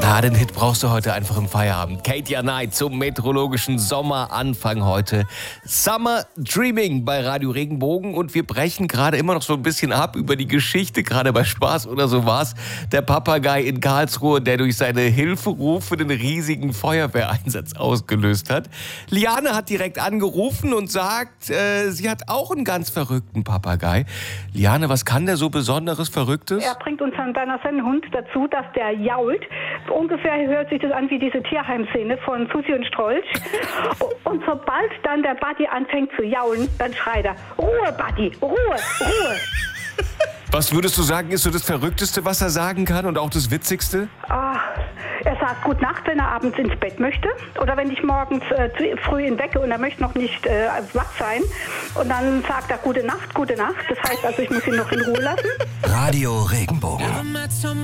Den Hit brauchst du heute einfach im Feierabend. Katia Knight zum meteorologischen Sommeranfang heute. Summer Dreaming bei Radio Regenbogen. Und wir brechen gerade immer noch so ein bisschen ab über die Geschichte, gerade bei Spaß oder so war's. Der Papagei in Karlsruhe, der durch seine Hilferufe den riesigen Feuerwehreinsatz ausgelöst hat. Liane hat direkt angerufen und sagt, sie hat auch einen ganz verrückten Papagei. Liane, was kann der so Besonderes, Verrücktes? Er bringt unseren deiner Sennenhund dazu, dass der jault. Ungefähr hört sich das an wie diese Tierheimszene von Susi und Strolch. Und sobald dann der Buddy anfängt zu jaulen, dann schreit er, Ruhe, Buddy, Ruhe, Ruhe. Was würdest du sagen, ist so das Verrückteste, was er sagen kann und auch das Witzigste? Er sagt Gute Nacht, wenn er abends ins Bett möchte. Oder wenn ich morgens früh ihn wecke und er möchte noch nicht wach sein. Und dann sagt er Gute Nacht, Gute Nacht. Das heißt also, ich muss ihn noch in Ruhe lassen. Radio Regenbogen.